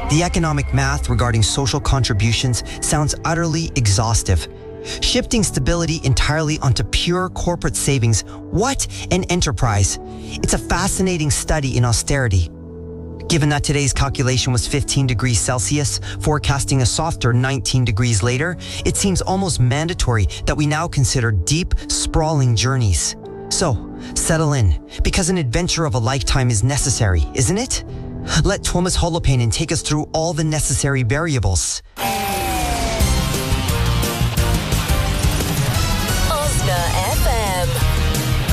The economic math regarding social contributions sounds utterly exhaustive. Shifting stability entirely onto pure corporate savings, what an enterprise. It's a fascinating study in austerity. Given that today's calculation was 15 degrees Celsius, forecasting a softer 19 degrees later, it seems almost mandatory that we now consider deep, sprawling journeys. So, settle in, because an adventure of a lifetime is necessary, isn't it? Let Tuomas Holopainen take us through all the necessary variables.